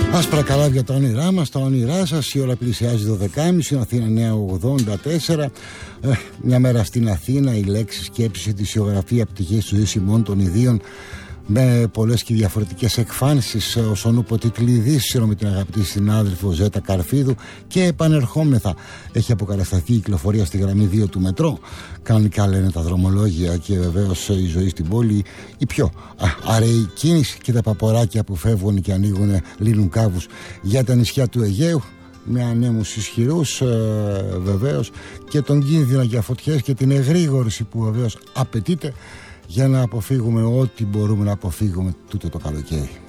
Άσπρα καλάβια τα όνειρά μας, τα όνειρά σας. Η ώρα πλησιάζει 12.30, Αθήνα 9.84. Μια μέρα στην Αθήνα, η λέξη, σκέψη, ειδησιογραφία, πτυχές του ημών των ιδίων, με πολλές και διαφορετικές εκφάνσεις όσον υποτίτλοι ειδήσεων, με την αγαπητή συνάδελφο Ζέτα Καρφίδου. Και επανερχόμεθα. Έχει αποκατασταθεί η κυκλοφορία στη γραμμή 2 του μετρό. Κανονικά λένε τα δρομολόγια, και βεβαίως η ζωή στην πόλη η πιο αραιή κίνηση, και τα παποράκια που φεύγουν και ανοίγουν, λύνουν κάβους για τα νησιά του Αιγαίου, με ανέμους ισχυρούς βεβαίως, και τον κίνδυνο για φωτιές και την εγρήγορση που βεβαίως απαιτείται για να αποφύγουμε ό,τι μπορούμε να αποφύγουμε τούτο το καλοκαίρι.